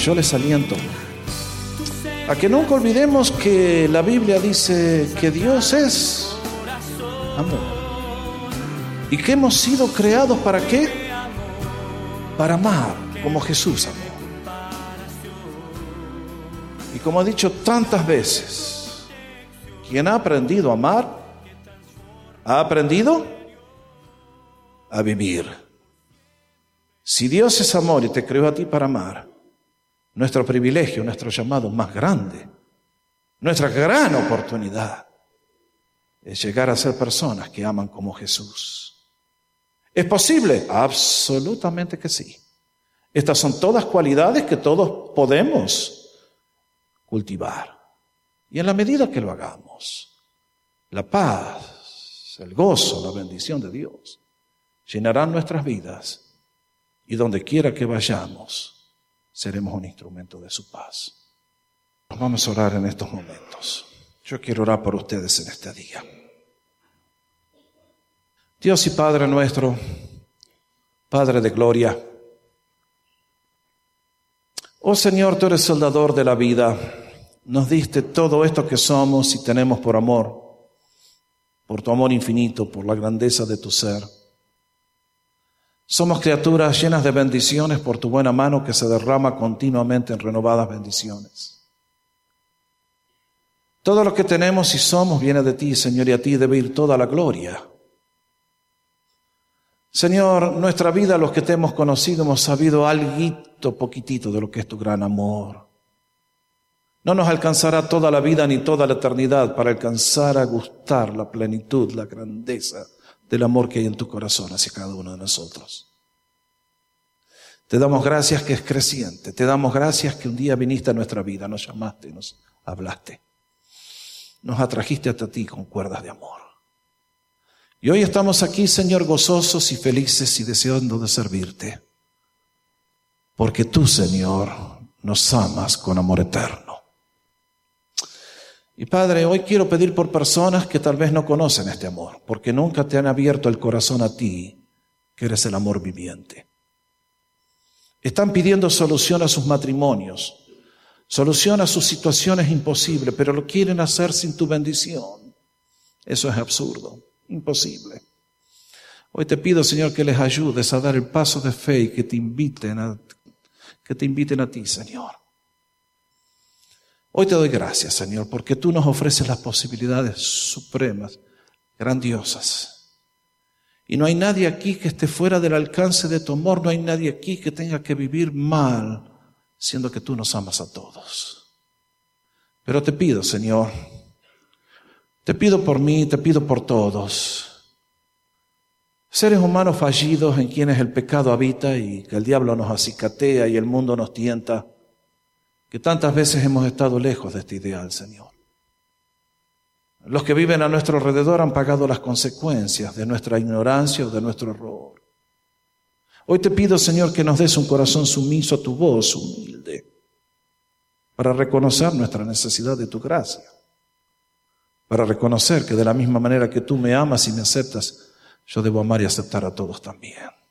yo les aliento a que nunca olvidemos que la Biblia dice que Dios es amor. ¿Y que hemos sido creados para qué? Para amar, como Jesús amó. Y como he dicho tantas veces, quien ha aprendido a amar, ha aprendido a vivir. Si Dios es amor y te creó a ti para amar, nuestro privilegio, nuestro llamado más grande, nuestra gran oportunidad es llegar a ser personas que aman como Jesús. ¿Es posible? Absolutamente que sí. Estas son todas cualidades que todos podemos cultivar. Y en la medida que lo hagamos, la paz, el gozo, la bendición de Dios llenarán nuestras vidas, y donde quiera que vayamos, seremos un instrumento de su paz. Vamos a orar en estos momentos. Yo quiero orar por ustedes en este día. Dios y Padre nuestro, Padre de gloria, oh Señor, tú eres el dador de la vida. Nos diste todo esto que somos y tenemos por amor, por tu amor infinito, por la grandeza de tu ser. Somos criaturas llenas de bendiciones por tu buena mano que se derrama continuamente en renovadas bendiciones. Todo lo que tenemos y somos viene de ti, Señor, y a ti debe ir toda la gloria. Señor, nuestra vida, los que te hemos conocido, hemos sabido alguito, poquitito de lo que es tu gran amor. No nos alcanzará toda la vida ni toda la eternidad para alcanzar a gustar la plenitud, la grandeza del amor que hay en tu corazón hacia cada uno de nosotros. Te damos gracias que es creciente. Te damos gracias que un día viniste a nuestra vida, nos llamaste, nos hablaste. Nos atrajiste hasta ti con cuerdas de amor. Y hoy estamos aquí, Señor, gozosos y felices y deseando de servirte. Porque tú, Señor, nos amas con amor eterno. Y Padre, hoy quiero pedir por personas que tal vez no conocen este amor, porque nunca te han abierto el corazón a ti, que eres el amor viviente. Están pidiendo solución a sus matrimonios, solución a sus situaciones imposibles, pero lo quieren hacer sin tu bendición. Eso es absurdo, imposible. Hoy te pido, Señor, que les ayudes a dar el paso de fe y que te inviten a ti, Señor. Hoy te doy gracias, Señor, porque tú nos ofreces las posibilidades supremas, grandiosas. Y no hay nadie aquí que esté fuera del alcance de tu amor, no hay nadie aquí que tenga que vivir mal, siendo que tú nos amas a todos. Pero te pido, Señor, te pido por mí, te pido por todos. Seres humanos fallidos en quienes el pecado habita y que el diablo nos acicatea y el mundo nos tienta, que tantas veces hemos estado lejos de este ideal, Señor. Los que viven a nuestro alrededor han pagado las consecuencias de nuestra ignorancia o de nuestro error. Hoy te pido, Señor, que nos des un corazón sumiso a tu voz, humilde, para reconocer nuestra necesidad de tu gracia, para reconocer que de la misma manera que tú me amas y me aceptas, yo debo amar y aceptar a todos también.